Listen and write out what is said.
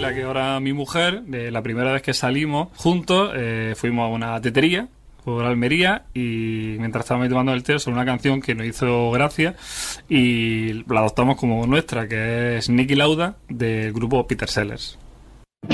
La que ahora mi mujer, la primera vez que salimos juntos, fuimos a una tetería por Almería y mientras estábamos tomando el té sobre una canción que nos hizo gracia y la adoptamos como nuestra, que es Niki Lauda del grupo Peter Sellers.